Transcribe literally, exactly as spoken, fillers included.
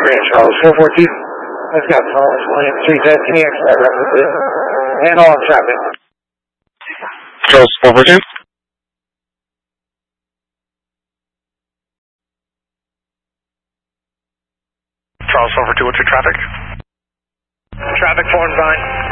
Grand Charles four four two. Let's go. Thomas William three fifteen X reference. And all traffic. Charles four four two. Charles four four two, what's your traffic? Traffic four and nine.